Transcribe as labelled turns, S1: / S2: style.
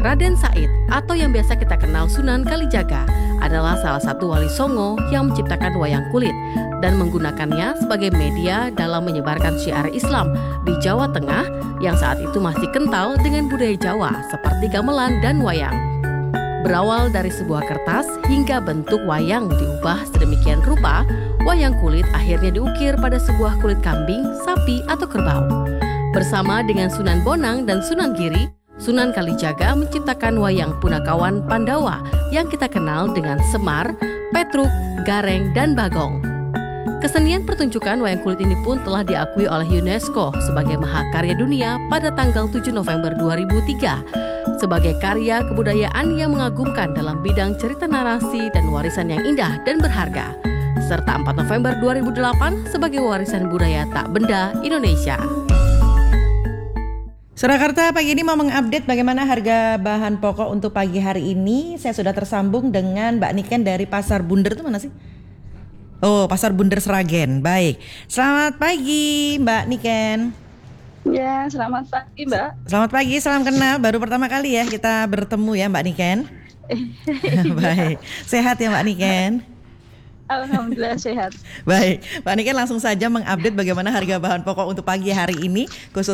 S1: Raden Said atau yang biasa kita kenal Sunan Kalijaga adalah salah satu wali Songo yang menciptakan wayang kulit dan menggunakannya sebagai media dalam menyebarkan syiar Islam di Jawa Tengah yang saat itu masih kental dengan budaya Jawa seperti gamelan dan wayang. Berawal dari sebuah kertas hingga bentuk wayang diubah sedemikian rupa, wayang kulit akhirnya diukir pada sebuah kulit kambing, sapi, atau kerbau. Bersama dengan Sunan Bonang dan Sunan Giri, Sunan Kalijaga menciptakan wayang Punakawan Pandawa yang kita kenal dengan Semar, Petruk, Gareng, dan Bagong. Kesenian pertunjukan wayang kulit ini pun telah diakui oleh UNESCO sebagai Mahakarya Dunia pada tanggal 7 November 2003 sebagai karya kebudayaan yang mengagumkan dalam bidang cerita narasi dan warisan yang indah dan berharga, serta 4 November 2008 sebagai warisan budaya tak benda Indonesia.
S2: Surakarta pagi ini mau mengupdate bagaimana harga bahan pokok untuk pagi hari ini. Saya sudah tersambung dengan Mbak Niken dari Pasar Bunder, itu mana sih? Oh, Pasar Bunder Sragen. Baik. Selamat pagi, Mbak Niken.
S3: Ya, selamat pagi, Mbak.
S2: Selamat pagi, salam kenal. Baru pertama kali ya kita bertemu ya, Mbak Niken. Baik. Sehat ya, Mbak Niken?
S3: Alhamdulillah sehat.
S2: Baik, Mbak Niken langsung saja mengupdate bagaimana harga bahan pokok untuk pagi hari ini, khusus